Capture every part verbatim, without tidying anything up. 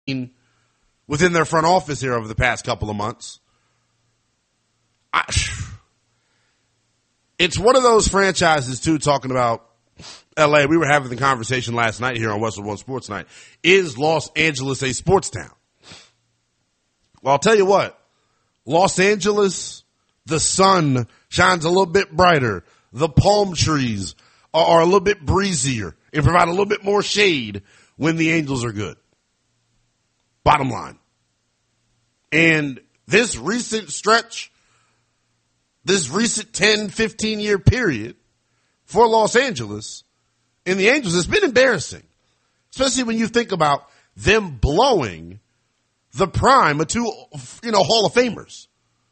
within their front office here over the past couple of months. I, it's one of those franchises, too, talking about L A. We were having the conversation last night here on Westwood One Sports Night. Is Los Angeles a sports town? Well, I'll tell you what. Los Angeles, the sun shines a little bit brighter. The palm trees are, are a little bit breezier and provide a little bit more shade when the Angels are good. Bottom line. And this recent stretch, this recent ten, fifteen year period for Los Angeles and the Angels has been embarrassing, especially when you think about them blowing the prime of two, you know, Hall of Famers.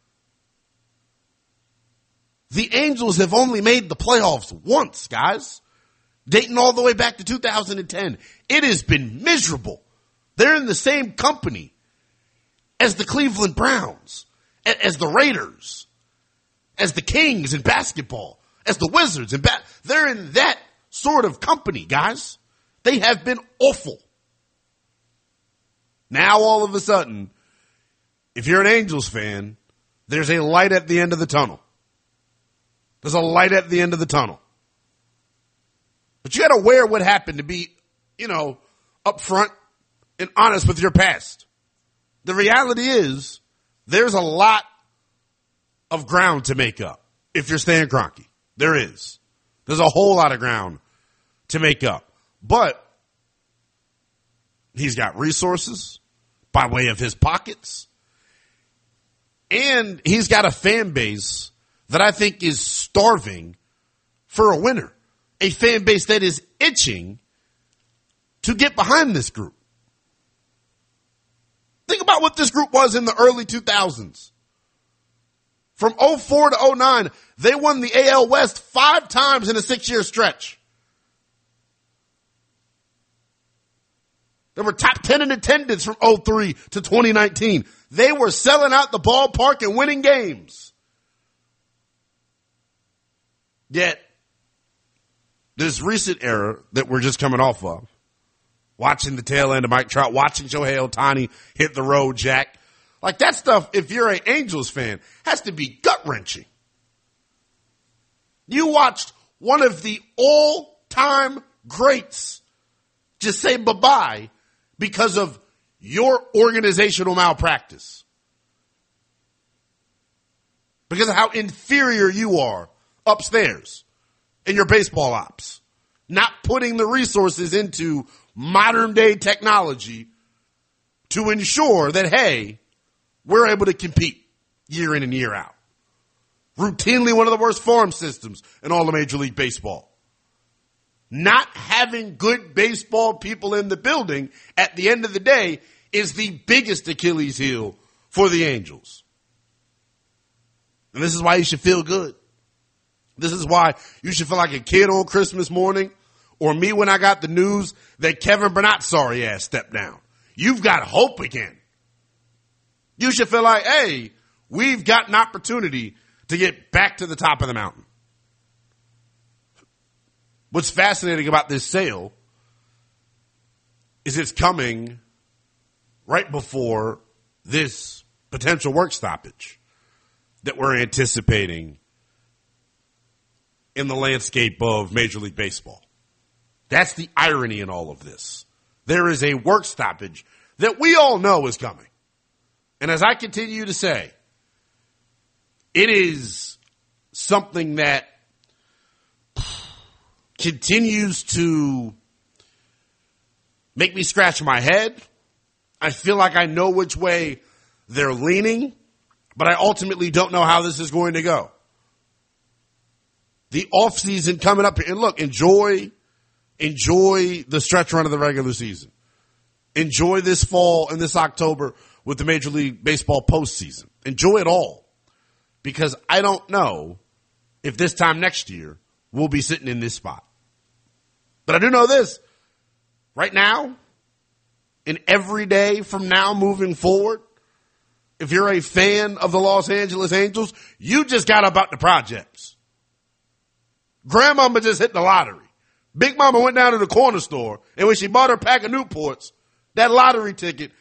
The Angels have only made the playoffs once, guys, dating all the way back to two thousand ten. It has been miserable. They're in the same company as the Cleveland Browns, as the Raiders, as the Kings in basketball, as the Wizards in ba- they're in that sort of company, guys. They have been awful. Now all of a sudden, if you're an Angels fan, there's a light at the end of the tunnel. There's a light at the end of the tunnel. But you got to wear what happened to be, you know, upfront and honest with your past. The reality is there's a lot of ground to make up if you're Stan Kroenke. There is. There's a whole lot of ground to make up. But he's got resources by way of his pockets. And he's got a fan base that I think is starving for a winner. A fan base that is itching to get behind this group. Think about what this group was in the early two thousands. From oh four to oh nine, they won the A L West five times in a six-year stretch. They were top ten in attendance from oh three to twenty nineteen. They were selling out the ballpark and winning games. Yet, this recent era that we're just coming off of, watching the tail end of Mike Trout, watching Shohei Ohtani hit the road jack, like that stuff, if you're an Angels fan, has to be gut-wrenching. You watched one of the all-time greats just say bye-bye because of your organizational malpractice. Because of how inferior you are upstairs in your baseball ops. Not putting the resources into modern-day technology to ensure that, hey, we're able to compete year in and year out. Routinely one of the worst farm systems in all of Major League Baseball. Not having good baseball people in the building at the end of the day is the biggest Achilles heel for the Angels. And this is why you should feel good. This is why you should feel like a kid on Christmas morning, or me when I got the news that Kevin Burnett's sorry ass stepped down. You've got hope again. You should feel like, hey, we've got an opportunity to get back to the top of the mountain. What's fascinating about this sale is it's coming right before this potential work stoppage that we're anticipating in the landscape of Major League Baseball. That's the irony in all of this. There is a work stoppage that we all know is coming. And as I continue to say, it is something that continues to make me scratch my head. I feel like I know which way they're leaning, but I ultimately don't know how this is going to go. The offseason coming up here, and look, enjoy, enjoy the stretch run of the regular season. Enjoy this fall and this October with the Major League Baseball postseason. Enjoy it all, because I don't know if this time next year we'll be sitting in this spot. But I do know this. Right now, and every day from now moving forward, if you're a fan of the Los Angeles Angels, you just got about the projects. Grandmama just hit the lottery. Big Mama went down to the corner store, and when she bought her pack of Newports, that lottery ticket